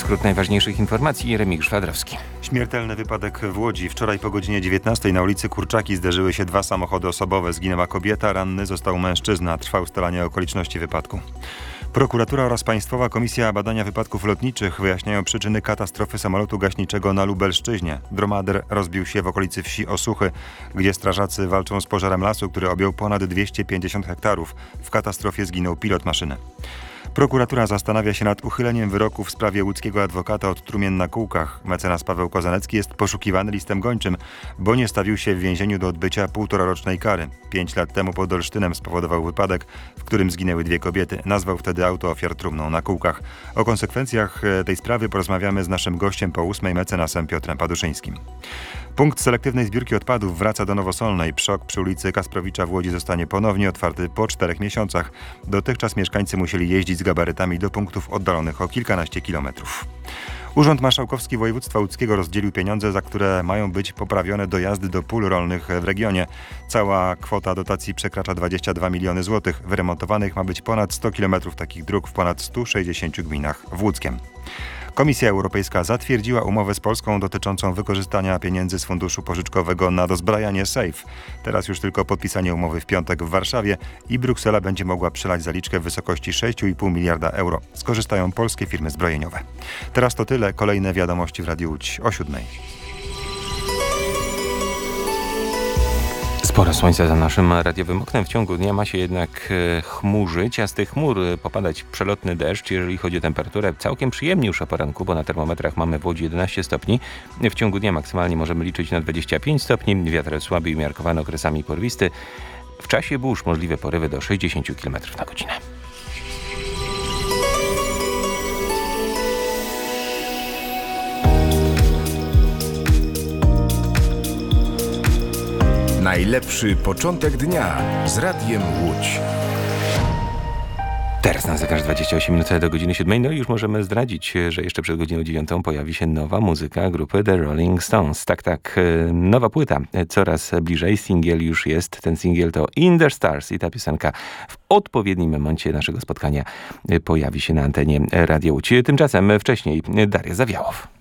Skrót najważniejszych informacji, Remigiusz Szwadrowski. Śmiertelny wypadek w Łodzi. Wczoraj po godzinie 19 na ulicy Kurczaki zderzyły się dwa samochody osobowe. Zginęła kobieta, ranny został mężczyzna. Trwa ustalanie okoliczności wypadku. Prokuratura oraz Państwowa Komisja Badania Wypadków Lotniczych wyjaśniają przyczyny katastrofy samolotu gaśniczego na Lubelszczyźnie. Dromader rozbił się w okolicy wsi Osuchy, gdzie strażacy walczą z pożarem lasu, który objął ponad 250 hektarów. W katastrofie zginął pilot maszyny. Prokuratura zastanawia się nad uchyleniem wyroku w sprawie łódzkiego adwokata od trumien na kółkach. Mecenas Paweł Kozanecki jest poszukiwany listem gończym, bo nie stawił się w więzieniu do odbycia 1,5-rocznej kary. 5 lat temu pod Olsztynem spowodował wypadek, w którym zginęły 2 kobiety. Nazwał wtedy auto ofiar trumną na kółkach. O konsekwencjach tej sprawy porozmawiamy z naszym gościem po 8, mecenasem Piotrem Paduszyńskim. Punkt selektywnej zbiórki odpadów wraca do Nowosolnej. Przok przy ulicy Kasprowicza w Łodzi zostanie ponownie otwarty po 4 miesiącach. Dotychczas mieszkańcy musieli jeździć z gabarytami do punktów oddalonych o kilkanaście kilometrów. Urząd Marszałkowski Województwa Łódzkiego rozdzielił pieniądze, za które mają być poprawione dojazdy do pól rolnych w regionie. Cała kwota dotacji przekracza 22 miliony złotych. Wyremontowanych ma być ponad 100 kilometrów takich dróg w ponad 160 gminach w Łódzkiem. Komisja Europejska zatwierdziła umowę z Polską dotyczącą wykorzystania pieniędzy z funduszu pożyczkowego na dozbrajanie SAFE. Teraz już tylko podpisanie umowy w piątek w Warszawie i Bruksela będzie mogła przelać zaliczkę w wysokości 6,5 miliarda euro. Skorzystają polskie firmy zbrojeniowe. Teraz to tyle. Kolejne wiadomości w Radiu Łódź o 7. Sporo słońca za naszym radiowym oknem. W ciągu dnia ma się jednak chmurzyć, a z tych chmur popadać przelotny deszcz. Jeżeli chodzi o temperaturę, całkiem przyjemnie już o poranku, bo na termometrach mamy w Łodzi 11 stopni. W ciągu dnia maksymalnie możemy liczyć na 25 stopni. Wiatr słaby i umiarkowany, okresami porwisty. W czasie burz możliwe porywy do 60 km na godzinę. Najlepszy początek dnia z Radiem Łódź. Teraz na zegarze 28 minut do godziny 7. No i już możemy zdradzić, że jeszcze przed godziną 9 pojawi się nowa muzyka grupy The Rolling Stones. Tak, nowa płyta. Coraz bliżej. Singiel już jest. Ten singiel to In the Stars i ta piosenka w odpowiednim momencie naszego spotkania pojawi się na antenie Radia Łódź. Tymczasem wcześniej Daria Zawiałow.